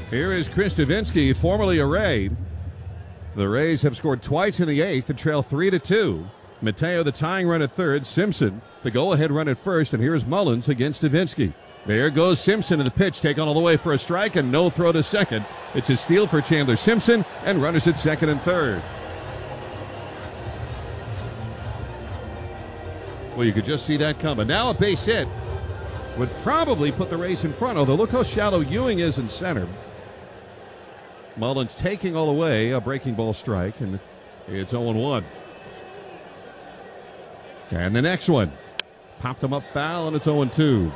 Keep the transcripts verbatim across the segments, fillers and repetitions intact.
Here is Chris Davinsky, formerly a Ray. The Rays have scored twice in the eighth and trail three to two. Mateo, the tying run at third. Simpson, the go-ahead run at first. And here's Mullins against Davinsky. There goes Simpson to the pitch, taken all the way for a strike and no throw to second. It's a steal for Chandler Simpson and runners at second and third. Well, you could just see that coming. Now a base hit would probably put the Rays in front, although look how shallow Ewing is in center. Mullins taking all the way, a breaking ball strike, and it's oh one. And the next one, popped him up foul, and it's oh two.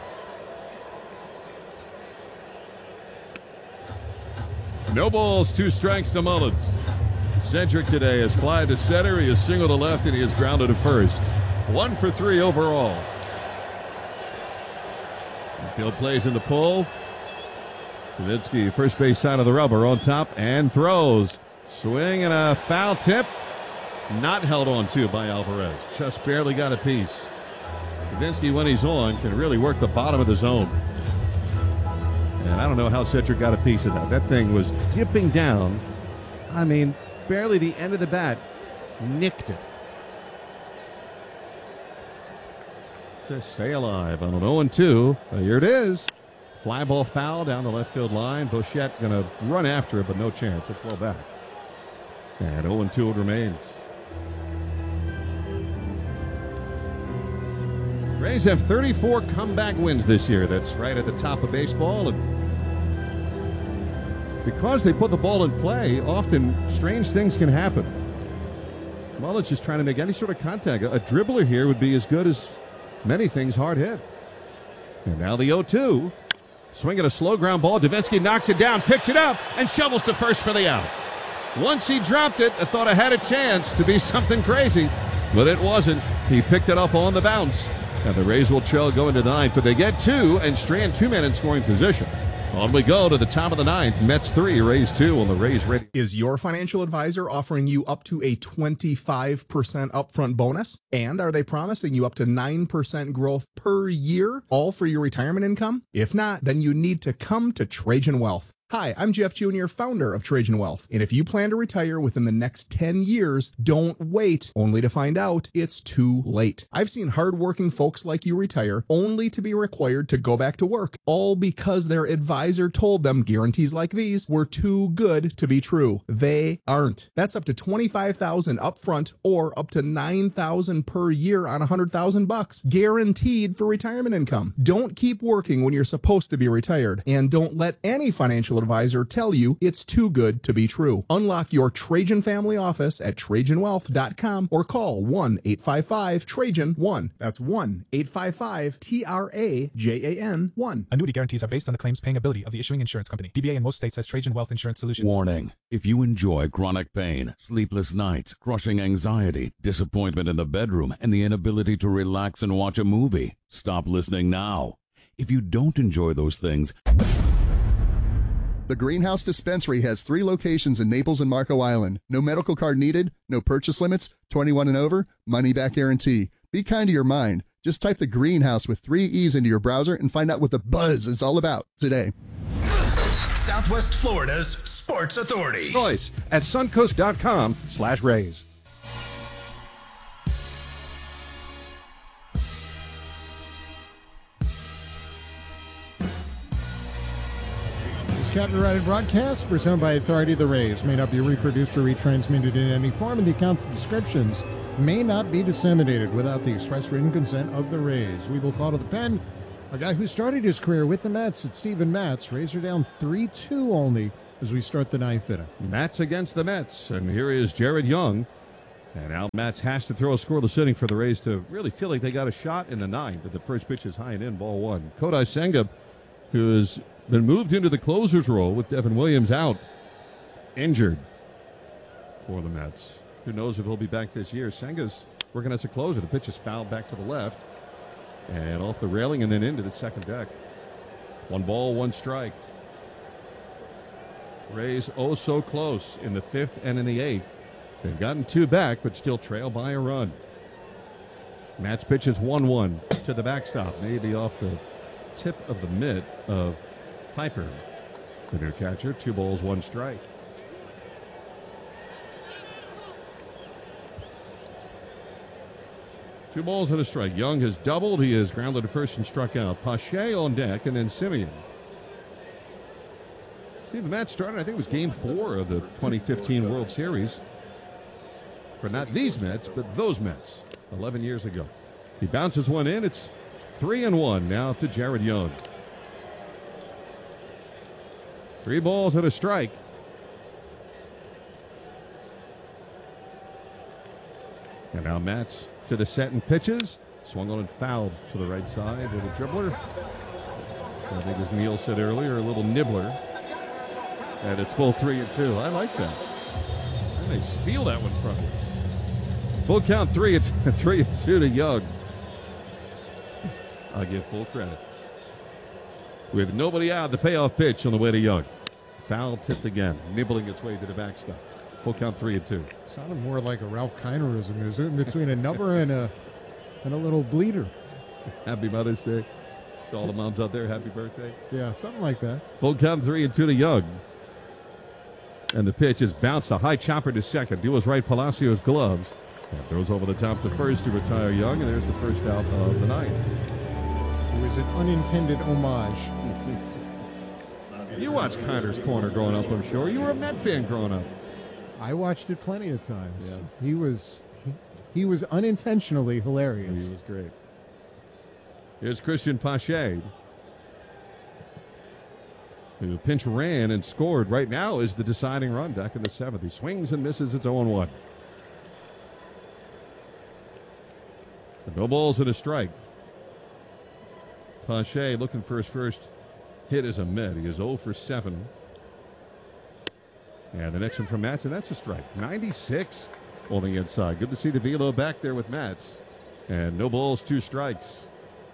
No balls, two strikes to Mullins. Cedric today has fly to center, he has singled to left, and he has grounded to first. One for three overall. Field plays in the pull. Davinsky, first base side of the rubber, on top and throws. Swing and a foul tip. Not held on to by Alvarez. Just barely got a piece. Davinsky, when he's on, can really work the bottom of the zone. And I don't know how Cedric got a piece of that. That thing was dipping down. I mean, barely the end of the bat. Nicked it. To stay alive on an oh two. Here it is. Fly ball foul down the left field line. Bichette going to run after it, but no chance. It's well back. And oh two it remains. Rays have thirty-four comeback wins this year. That's right at the top of baseball. And because they put the ball in play, often strange things can happen. Mullins just trying to make any sort of contact. A dribbler here would be as good as many things hard hit. And now the oh two. Swinging a slow ground ball. Davinsky knocks it down, picks it up, and shovels to first for the out. Once he dropped it, I thought I had a chance to be something crazy, but it wasn't. He picked it up on the bounce. And the Rays will trail going to the ninth, but they get two and strand two men in scoring position. On we go to the top of the ninth. Mets three, Rays two on the Rays radio. Is your financial advisor offering you up to a twenty-five percent upfront bonus? And are they promising you up to nine percent growth per year, all for your retirement income? If not, then you need to come to Trajan Wealth. Hi, I'm Jeff Junior, founder of Trajan Wealth. And if you plan to retire within the next ten years, don't wait only to find out it's too late. I've seen hardworking folks like you retire only to be required to go back to work, all because their advisor told them guarantees like these were too good to be true. They aren't. That's up to twenty-five thousand dollars upfront or up to nine thousand dollars per year on one hundred thousand bucks, guaranteed for retirement income. Don't keep working when you're supposed to be retired, and don't let any financial advisor tell you it's too good to be true. Unlock your Trajan family office at Trajan Wealth dot com or call one eight five five Trajan one. That's one eight five five T R A J A N one. Annuity guarantees are based on the claims paying ability of the issuing insurance company. D B A in most states has Trajan Wealth Insurance Solutions. Warning. If you enjoy chronic pain, sleepless nights, crushing anxiety, disappointment in the bedroom, and the inability to relax and watch a movie, stop listening now. If you don't enjoy those things, The Greenhouse Dispensary has three locations in Naples and Marco Island. No medical card needed, no purchase limits, twenty-one and over, money back guarantee. Be kind to your mind. Just type The Greenhouse with three E's into your browser and find out what the buzz is all about today. Southwest Florida's Sports Authority. Choice at suncoast dot com slash Rays. Captain United broadcast presented by Authority of the Rays may not be reproduced or retransmitted in any form, and the accounts and descriptions may not be disseminated without the express written consent of the Rays. We will call to the pen a guy who started his career with the Mets. It's Steven Matz. Rays are down three two only as we start the ninth inning. Matz against the Mets, and here is Jared Young. And now Matz has to throw a scoreless inning for the Rays to really feel like they got a shot in the ninth. But the first pitch is high and in, ball one. Kodai Senga, who is been moved into the closer's role with Devin Williams out, injured for the Mets. Who knows if he'll be back this year. Senga's working as a closer. The pitch is fouled back to the left and off the railing and then into the second deck. One ball, one strike. Rays oh so close in the fifth and in the eighth. They've gotten two back, but still trail by a run. Match pitch is one one to the backstop, maybe off the tip of the mitt of Piper. The new catcher, two balls, one strike. Two balls and a strike. Young has doubled. He has grounded to first and struck out. Pache on deck, and then Simeon. Steve, the match started, I think it was game four of the twenty fifteen World Series. For not these Mets, but those Mets, eleven years ago. He bounces one in. It's three and one now to Jared Young. Three balls and a strike. And now Mats to the set and pitches. Swung on and fouled to the right side with a dribbler. I think as Neil said earlier, a little nibbler. And it's full three and two. I like that. And they steal that one from you. Full count three. It's three and two to Young. I'll give full credit. With nobody out, the payoff pitch on the way to Young. Foul tipped again, nibbling its way to the backstop. Full count three and two. Sounded more like a Ralph Kinerism. Is it between a number and a and a little bleeder? Happy Mother's Day to all the moms out there. Happy birthday. Yeah, something like that. Full count three and two to Young. And the pitch is bounced a high chopper to second. Duels right Palacios gloves. And throws over the top to first to retire Young. And there's the first out of the ninth. It was an unintended homage. You watched Connor's Corner growing up, I'm sure. You were a Met fan growing up. I watched it plenty of times. Yeah. He was he, he was unintentionally hilarious. He was great. Here's Christian Pache, who pinch ran and scored. Right now is the deciding run back in the seventh. He swings and misses. It's oh and one. So no balls and a strike. Pache looking for his first hit as a Met. He is oh for seven. And the next one from Mats, and that's a strike. ninety-six on the inside. Good to see the velo back there with Mats. And no balls, two strikes.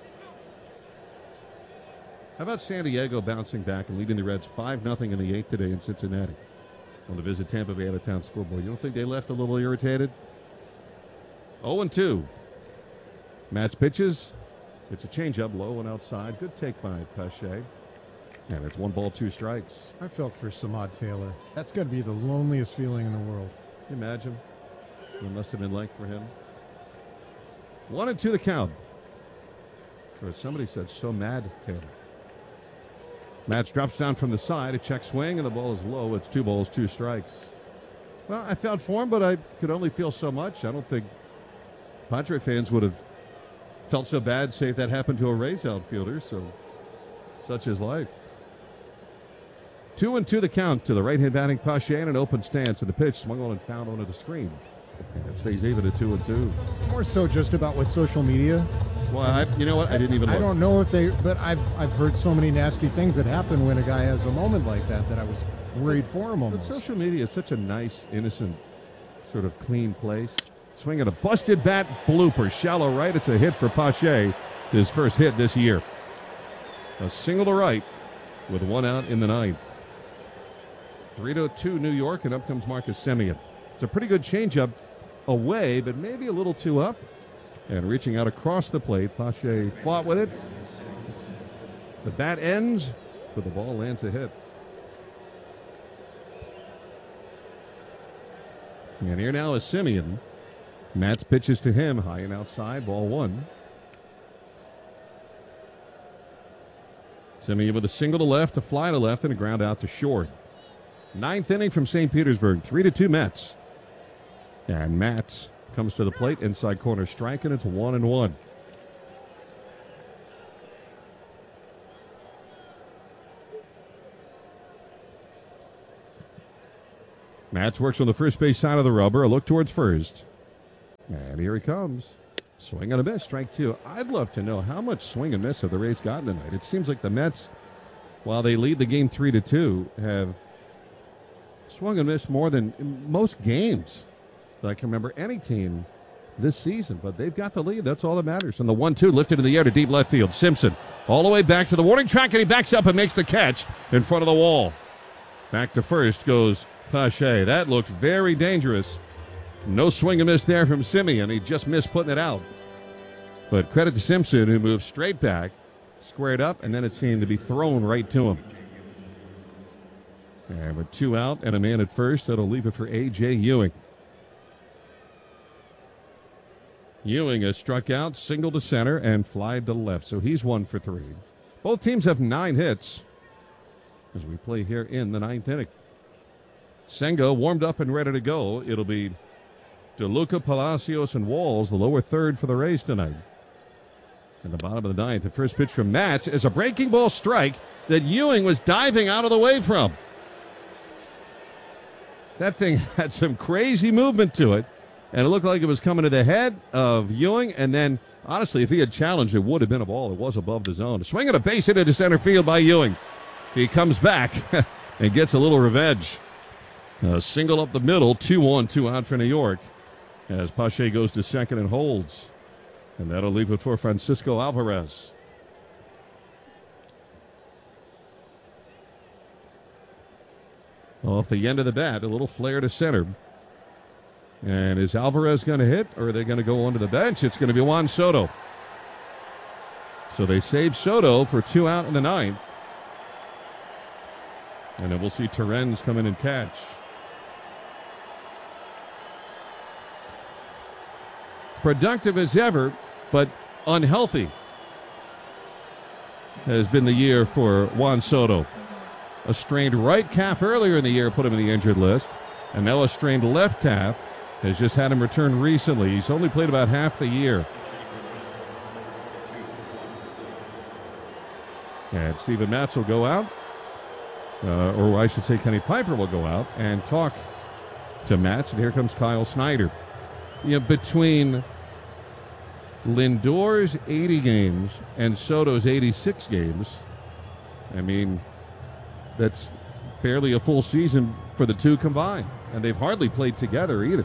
How about San Diego bouncing back and leading the Reds five nothing in the eighth today in Cincinnati on the Visit Tampa Bay out-of-town scoreboard? You don't think they left a little irritated? oh and two. Mats pitches. It's a changeup, low and outside. Good take by Pache. And it's one ball, two strikes. I felt for Samad Taylor. That's got to be the loneliest feeling in the world. Can you imagine? It must have been like for him. One and two the count. Or as somebody said, so mad, Taylor. Mats drops down from the side, a check swing, and the ball is low. It's two balls, two strikes. Well, I felt for him, but I could only feel so much. I don't think Padre fans would have felt so bad, say if that happened to a Rays outfielder, so such is life. Two and two the count to the right-hand batting Pache in an open stance, and the pitch swung on and fouled onto the screen. And it stays even at two and two. More so just about what social media. Well, I, you know what? I didn't even look. I don't know if they, but I've I've heard so many nasty things that happen when a guy has a moment like that that I was worried for him But almost. social media is such a nice, innocent, sort of clean place. Swinging a busted bat blooper, shallow right. It's a hit for Pache, his first hit this year. A single to right with one out in the ninth. Three to two New York, and up comes Marcus Semien. It's a pretty good changeup away, but maybe a little too up. And reaching out across the plate, Pache fought with it. The bat ends, but the ball lands a hit. And here now is Semien. Mats pitches to him, high and outside, ball one. Semien with a single to left, a fly to left, and a ground out to short. Ninth inning from Saint Petersburg, three to two Mets. And Mats comes to the plate, inside corner strike, and it's one and one. Mats works on the first base side of the rubber, a look towards first. And here he comes. Swing and a miss, strike two. I'd love to know how much swing and miss have the Rays gotten tonight. It seems like the Mets, while they lead the game three to two, have swung and missed more than most games that I can remember any team this season. But they've got the lead. That's all that matters. And the one two lifted in the air to deep left field. Simpson all the way back to the warning track, and he backs up and makes the catch in front of the wall. Back to first goes Pache. That looked very dangerous. No swing and miss there from Semien. He just missed putting it out. But credit to Simpson, who moved straight back, squared up, and then it seemed to be thrown right to him. And with two out and a man at first, that'll leave it for A J Ewing. Ewing has struck out, single to center, and fly to left. So he's one for three. Both teams have nine hits as we play here in the ninth inning. Senga warmed up and ready to go. It'll be DeLuca, Palacios, and Walls, the lower third for the Rays tonight. In the bottom of the ninth, the first pitch from Matz is a breaking ball strike that Ewing was diving out of the way from. That thing had some crazy movement to it, and it looked like it was coming to the head of Ewing, and then, honestly, if he had challenged, it would have been a ball. It was above the zone. A swing and a base hit into center field by Ewing. He comes back and gets a little revenge. A single up the middle, two on, two out for New York, as Pache goes to second and holds. And that'll leave it for Francisco Alvarez. Off the end of the bat, a little flare to center. And is Alvarez going to hit, or are they going to go onto the bench? It's going to be Juan Soto. So they save Soto for two out in the ninth. And then we'll see Terrens come in and catch. Productive as ever, but unhealthy has been the year for Juan Soto. A strained right calf earlier in the year put him in the injured list, and now a strained left calf has just had him return recently. He's only played about half the year. And Steven Matz will go out, uh, or I should say Kenny Piper will go out and talk to Matz, and here comes Kyle Snyder. You know, between Lindor's eighty games and Soto's eighty-six games, I mean, that's barely a full season for the two combined, and they've hardly played together either.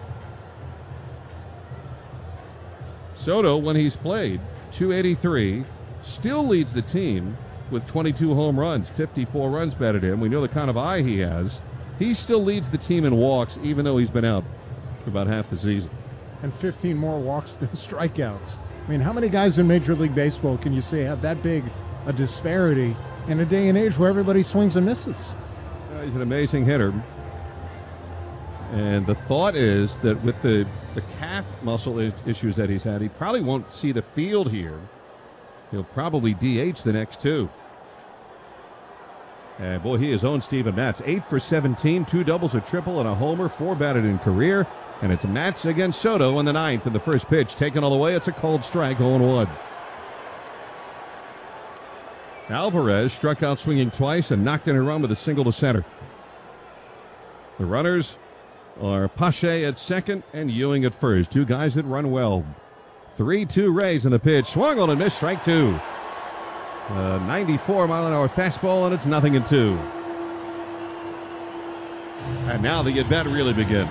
Soto, when he's played, two eighty-three, still leads the team with twenty-two home runs, fifty-four runs batted in. We know the kind of eye he has. He still leads the team in walks, even though he's been out for about half the season. And fifteen more walks than strikeouts. I mean, how many guys in Major League Baseball can you say have that big a disparity in a day and age where everybody swings and misses? Uh, he's an amazing hitter. And the thought is that with the, the calf muscle I- issues that he's had, he probably won't see the field here. He'll probably D H the next two. And boy, he has owned Steven Matz. Eight for seventeen, two doubles, a triple, and a homer, four batted in career. And it's Matz against Soto in the ninth. And the first pitch taken all the way. It's a cold strike, oh one. Alvarez struck out swinging twice and knocked in a run with a single to center. The runners are Pache at second and Ewing at first. Two guys that run well. three two Rays in the pitch. Swung on and missed, strike two. A ninety-four mile an hour fastball, and it's nothing in two. And now the at-bat really begins.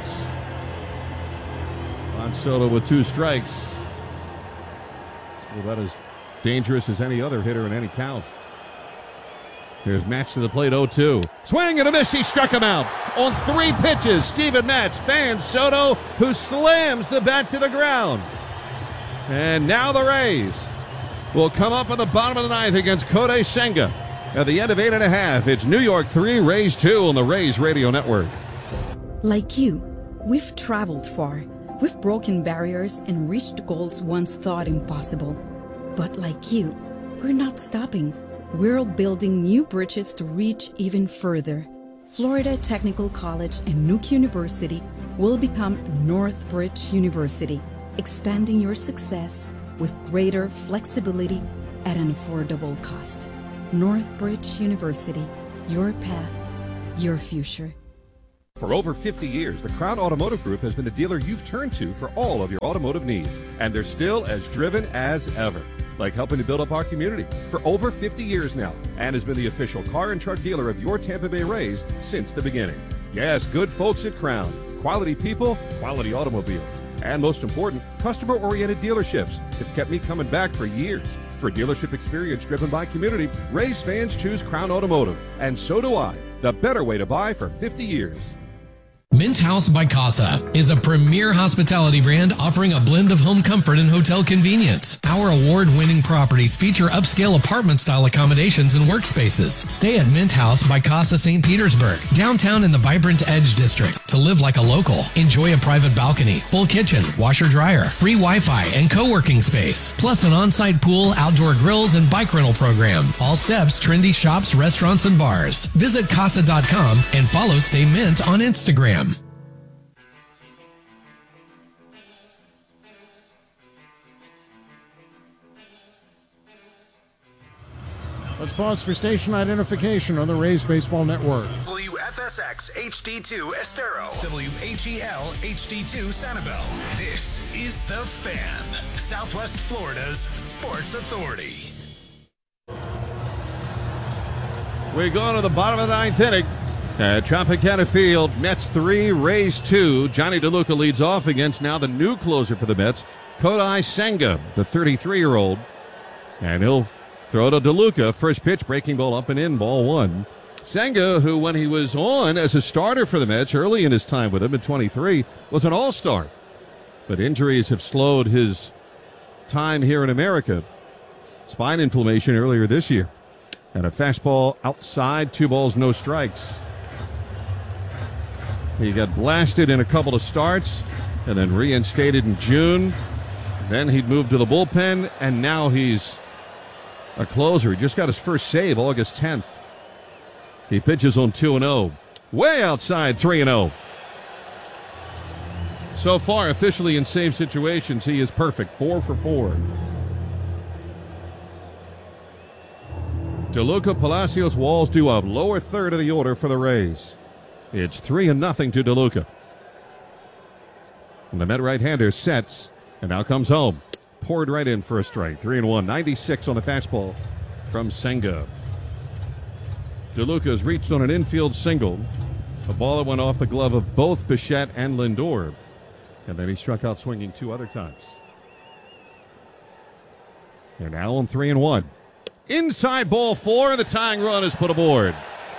Juan Soto with two strikes. Well, about as dangerous as any other hitter in any count. Here's Matz to the plate, oh two. Swing and a miss, he struck him out. On three pitches, Steven Matz fans Soto, who slams the bat to the ground. And now the Rays will come up in the bottom of the ninth against Kodai Senga. At the end of eight and a half, it's New York three, Rays two on the Rays Radio Network. Like you, we've traveled far. We've broken barriers and reached goals once thought impossible. But like you, we're not stopping. We're building new bridges to reach even further. Florida Technical College and Nuke University will become Northbridge University, expanding your success with greater flexibility at an affordable cost. Northbridge University, your path, your future. For over fifty years, the Crown Automotive Group has been the dealer you've turned to for all of your automotive needs, and they're still as driven as ever. Like helping to build up our community for over fifty years now, and has been the official car and truck dealer of your Tampa Bay Rays since the beginning. Yes, good folks at Crown. Quality people, quality automobiles. And most important, customer-oriented dealerships. It's kept me coming back for years. For dealership experience driven by community, Rays fans choose Crown Automotive. And so do I. The better way to buy for fifty years. Mint House by Casa is a premier hospitality brand offering a blend of home comfort and hotel convenience. Our award-winning properties feature upscale apartment-style accommodations and workspaces. Stay at Mint House by Casa Saint Petersburg, downtown in the vibrant Edge District. To live like a local, enjoy a private balcony, full kitchen, washer-dryer, free Wi-Fi, and co-working space. Plus an on-site pool, outdoor grills, and bike rental program. All steps, trendy shops, restaurants, and bars. Visit casa dot com and follow Stay Mint on Instagram. Let's pause for station identification on the Rays Baseball Network. W F S X H D two Estero. W H E L H D two Sanibel. This is The Fan, Southwest Florida's Sports Authority. We go to the bottom of the ninth inning at Tropicana Field. Mets three, Rays two. Johnny DeLuca leads off against now the new closer for the Mets, Kodai Senga, the thirty-three-year-old. And he'll throw to DeLuca. First pitch, breaking ball up and in, ball one. Senga, who when he was on as a starter for the Mets early in his time with them at twenty-three, was an all-star. But injuries have slowed his time here in America. Spine inflammation earlier this year. And a fastball outside, two balls, no strikes. He got blasted in a couple of starts and then reinstated in June. Then he'd moved to the bullpen, and now he's a closer. He just got his first save August tenth. He pitches on two and oh. Way outside three and oh. So far, officially in save situations, he is perfect. Four for four. DeLuca, Palacios, Walls do up. Lower third of the order for the Rays. It's three and nothing to DeLuca. And the Met right-hander sets, and now comes home. Poured right in for a strike. Three and one. ninety-six on the fastball from Senga. DeLuca's reached on an infield single. A ball that went off the glove of both Bichette and Lindor. And then he struck out swinging two other times. They're now on three and one. Inside ball four, the tying run is put aboard.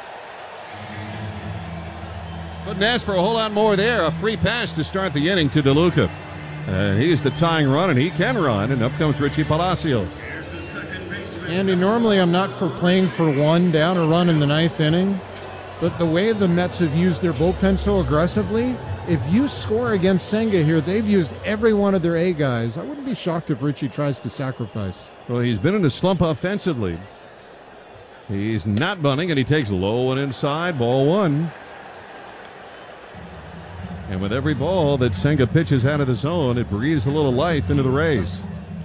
Couldn't ask for a whole lot more there. A free pass to start the inning to DeLuca. And he's the tying run, and he can run. And up comes Richie Palacios. Andy, normally I'm not for playing for one down a run in the ninth inning, but the way the Mets have used their bullpen so aggressively, if you score against Senga here, they've used every one of their A guys. I wouldn't be shocked if Richie tries to sacrifice. Well, he's been in a slump offensively. He's not bunting, and he takes low and inside, ball one. And with every ball that Senga pitches out of the zone, it breathes a little life into the Rays.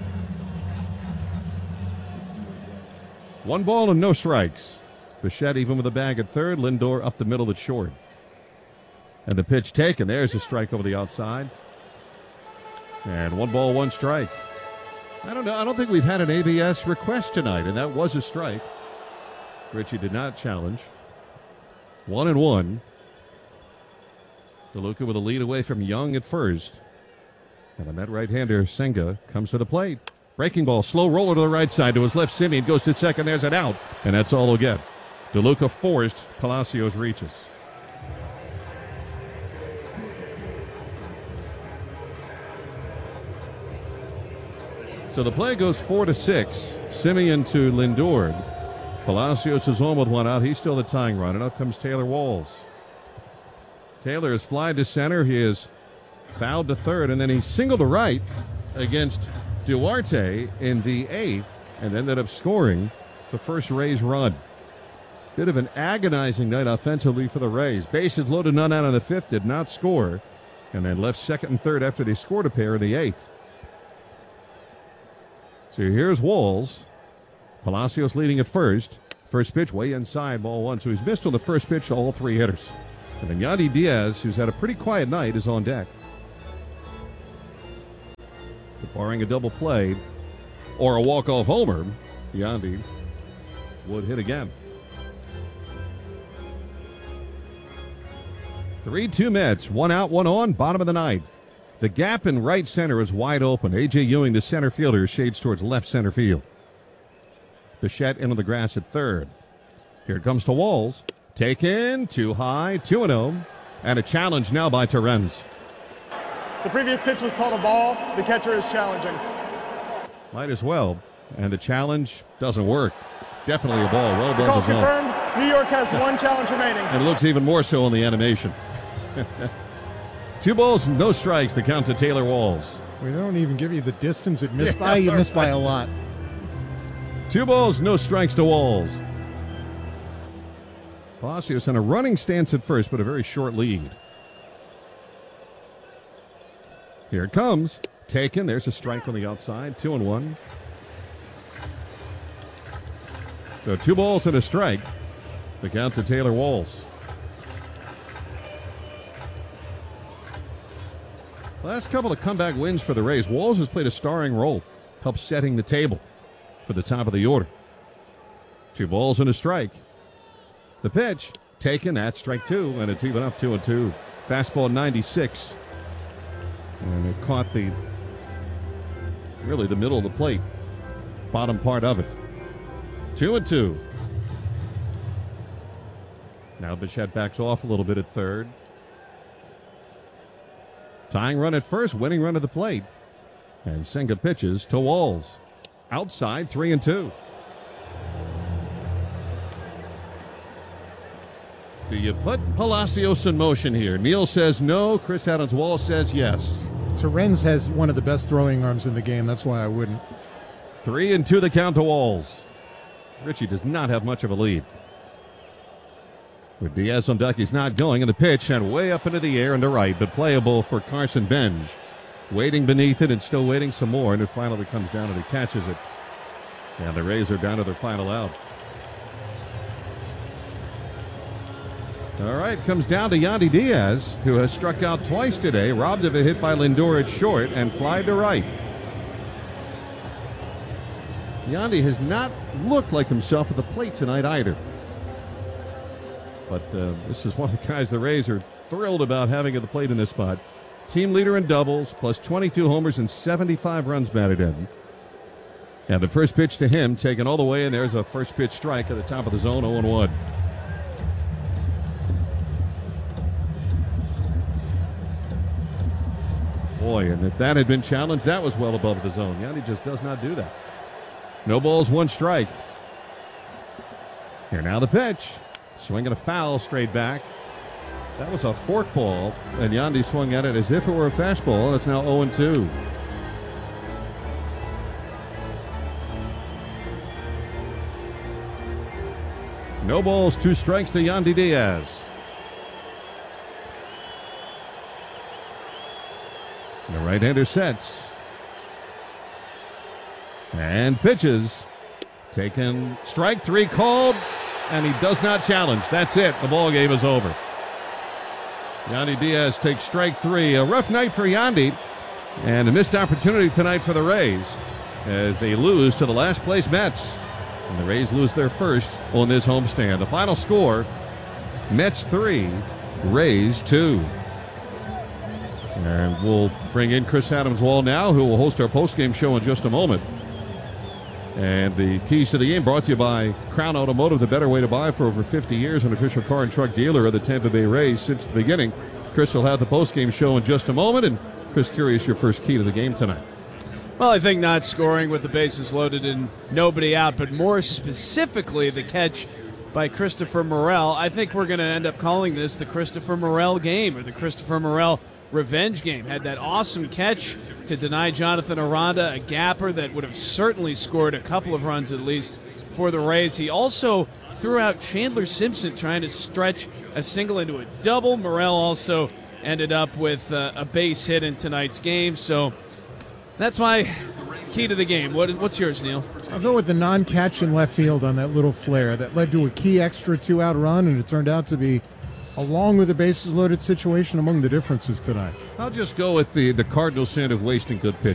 One ball and no strikes. Bichette even with a bag at third. Lindor up the middle at short. And the pitch taken. There's a strike over the outside. And one ball, one strike. I don't know. I don't think we've had an A B S request tonight, and that was a strike. Richie did not challenge. One and one. DeLuca with a lead away from Young at first. And the Met right-hander, Senga, comes to the plate. Breaking ball, slow roller to the right side to his left. Simeon goes to second. There's an out. And that's all he'll get. DeLuca forced. Palacios reaches. So the play goes four to six. Simeon to Lindor. Palacios is on with one out. He's still the tying run. And up comes Taylor Walls. Taylor is flied to center. He is fouled to third. And then he singled to right against Duarte in the eighth. And ended up scoring the first Rays run. Bit of an agonizing night offensively for the Rays. Bases loaded, none out in the fifth. Did not score. And then left second and third after they scored a pair in the eighth. So here's Walls. Palacios leading at first. First pitch way inside, ball one. So he's missed on the first pitch to all three hitters. And then Yandy Diaz, who's had a pretty quiet night, is on deck. But barring a double play or a walk-off homer, Yandy would hit again. three two Mets. One out, one on, bottom of the ninth. The gap in right center is wide open. A J. Ewing, the center fielder, shades towards left center field. Bichette into the grass at third. Here it comes to Walls. Taken, too high, two and oh. And a challenge now by Terens. The previous pitch was called a ball. The catcher is challenging. Might as well. And the challenge doesn't work. Definitely a ball. Well The above call the zone. confirmed. New York has one challenge remaining. And it looks even more so in the animation. Two balls, no strikes. The count to Taylor Walls. Well, they don't even give you the distance it missed by. You missed by a lot. Two balls, no strikes to Walls. Palacios in a running stance at first, but a very short lead. Here it comes. Taken. There's a strike on the outside. Two and one. So two balls and a strike. The count to Taylor Walls. Last couple of comeback wins for the Rays. Walls has played a starring role, helped setting the table for the top of the order. Two balls and a strike. The pitch taken at strike two, and it's even up two and two. Fastball ninety-six. And it caught the, really the middle of the plate, bottom part of it. Two and two. Now Bichette backs off a little bit at third. Tying run at first, winning run at the plate. And Senga pitches to Walls. Outside, three and two. Do you put Palacios in motion here? Neil says no. Chris Adams-Walls says yes. Terens has one of the best throwing arms in the game. That's why I wouldn't. Three and two the count to Walls. Richie does not have much of a lead. With Diaz on deck, he's not going, and the pitch and way up into the air and to right, but playable for Carson Benj. Waiting beneath it and still waiting some more, and it finally comes down and he catches it. And the Rays are down to their final out. All right, comes down to Yandy Diaz, who has struck out twice today, robbed of a hit by Lindor at short, and fly to right. Yandy has not looked like himself at the plate tonight either. But uh, this is one of the guys the Rays are thrilled about having at the plate in this spot. Team leader in doubles, plus twenty-two homers and seventy-five runs batted in. And the first pitch to him taken all the way, and there's a first pitch strike at the top of the zone, oh and one. Boy, and if that had been challenged, that was well above the zone. Yandy just does not do that. No balls, one strike. Here now the pitch. Swinging a foul straight back. That was a fork ball, and Yandy swung at it as if it were a fastball, and it's now oh and two. No balls, two strikes to Yandy Diaz. The right-hander sets. And pitches. Taken. Strike three called. And he does not challenge. That's it. The ball game is over. Yandy Diaz takes strike three. A rough night for Yandy. And a missed opportunity tonight for the Rays as they lose to the last place Mets. And the Rays lose their first on this homestand. The final score, Mets three, Rays two. And we'll bring in Chris Adams-Wall now, who will host our postgame show in just a moment. And the keys to the game brought to you by Crown Automotive, the better way to buy for over fifty years, an official car and truck dealer of the Tampa Bay Rays since the beginning. Chris will have the postgame show in just a moment. And Chris, curious your first key to the game tonight. Well, I think not scoring with the bases loaded and nobody out, but more specifically the catch by Christopher Morel. I think we're going to end up calling this the Christopher Morel game, or the Christopher Morel revenge game. Had that awesome catch to deny Jonathan Aranda a gapper that would have certainly scored a couple of runs at least for the Rays. He also threw out Chandler Simpson trying to stretch a single into a double. Morel also ended up with uh, a base hit in tonight's game. So that's my key to the game. What, what's yours, Neil? I'll go with the non-catch in left field on that little flare that led to a key extra two-out run, and it turned out to be, along with the bases loaded situation, among the differences tonight. I'll just go with the, the cardinal sin of wasting good pitches.